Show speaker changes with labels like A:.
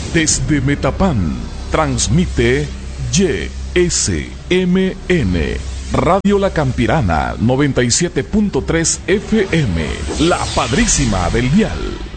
A: Desde Metapán, transmite YSMN, Radio La Campirana, 97.3 FM, la padrísima del dial.